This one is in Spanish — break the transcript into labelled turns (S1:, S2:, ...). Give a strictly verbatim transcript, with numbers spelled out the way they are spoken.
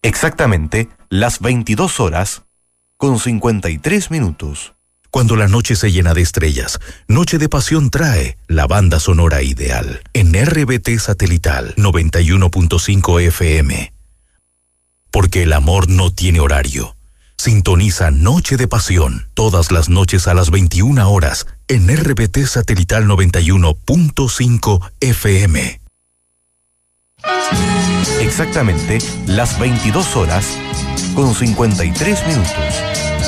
S1: Exactamente las veintidós horas con cincuenta y tres minutos.
S2: Cuando la noche se llena de estrellas, Noche de Pasión trae la banda sonora ideal en R B T Satelital noventa y uno punto cinco F M. Porque el amor no tiene horario. Sintoniza Noche de Pasión todas las noches a las veintiuna horas en R B T Satelital noventa y uno punto cinco F M.
S1: Exactamente las veintidós horas con cincuenta y tres minutos.